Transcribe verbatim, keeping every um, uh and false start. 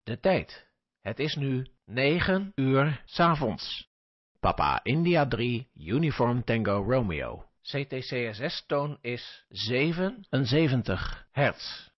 De tijd. Het is nu negen uur 's avonds. Papa India drie, Uniform Tango Romeo. C T C S S-toon is zevenenzeventig hertz.